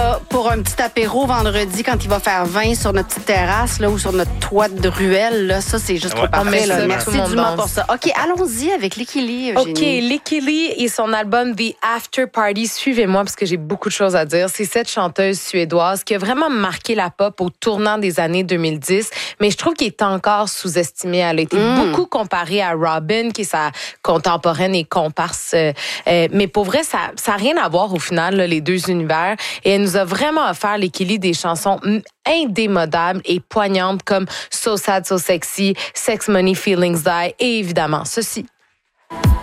là, pour un petit apéro vendredi quand il va faire 20 sur notre petite terrasse là, ou sur notre toit de ruelle. Là, ça, c'est juste trop parfait. Là. Merci Dumas pour ça. OK, allons-y avec Lykke Li, Eugénie. OK, Lykke Li et son album The After Party. Suivez-moi parce que j'ai beaucoup de choses à dire. C'est cette chanteuse suédoise qui a vraiment marqué la pop au tournant des années 2010, mais je trouve qu'elle est encore sous-estimée. Elle a été beaucoup comparée à Robyn, qui est sa contemporaine et comparse. Mais pour vrai, ça n'a rien à voir au final, là, les deux univers. Et elle nous a vraiment offert, Lykke Li, des chansons indémodables et poignantes comme So Sad, So Sexy, Sex, Money, Feelings Die et évidemment ceci.